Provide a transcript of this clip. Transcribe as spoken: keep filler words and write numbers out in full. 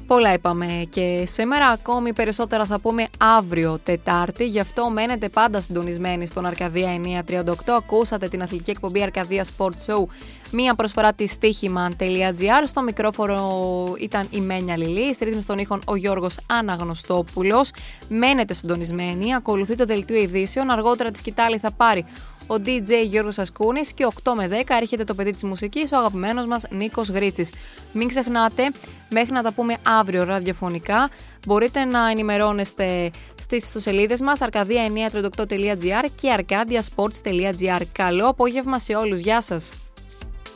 Πολλά είπαμε και σήμερα, ακόμη περισσότερα θα πούμε αύριο Τετάρτη, γι' αυτό μένετε πάντα συντονισμένοι στον Αρκαδία εννιακόσια τριάντα οκτώ. Ακούσατε την αθλητική εκπομπή Αρκαδία Sport Show, μία προσφορά της στοίχημαν τελεία τζι άρ. Στο μικρόφωνο ήταν η Μένια Λιλή, στη ρύθμιση των ήχων ο Γιώργος Αναγνωστόπουλος. Μένετε συντονισμένοι, ακολουθεί το δελτίο ειδήσεων, αργότερα τη σκητάλη θα πάρει ο ντι τζέι Γιώργος Ασκούνης και οκτώ με δέκα έρχεται το παιδί της μουσικής, ο αγαπημένος μας Νίκος Γρίτσης. Μην ξεχνάτε, μέχρι να τα πούμε αύριο ραδιοφωνικά, μπορείτε να ενημερώνεστε στις ιστοσελίδες μας αρκαδία εννιακόσια τριάντα οκτώ τελεία τζι άρ και αρκάντια σπορτς τελεία τζι άρ. Καλό απόγευμα σε όλους, γεια σας!